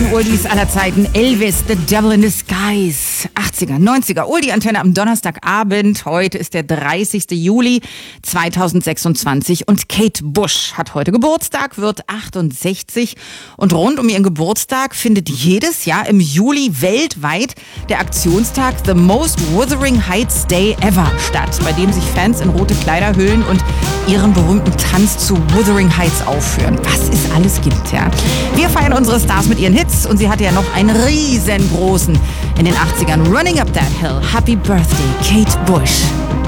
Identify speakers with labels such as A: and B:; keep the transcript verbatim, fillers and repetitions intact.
A: Oldies aller Zeiten. Elvis, The Devil in Disguise. achtziger, neunziger, Oldie-Antenne am Donnerstagabend. Heute ist der dreißigster Juli zweitausendsechsundzwanzig und Kate Bush hat heute Geburtstag, wird achtundsechzig. Und rund um ihren Geburtstag findet jedes Jahr im Juli weltweit der Aktionstag The Most Wuthering Heights Day Ever statt, bei dem sich Fans in rote Kleider hüllen und ihren berühmten Tanz zu Wuthering Heights aufführen. Was es alles gibt, ja. Wir feiern unsere Stars mit ihren Hits und sie hatte ja noch einen riesengroßen in den achtzigern. Running Up That Hill. Happy Birthday, Kate Bush.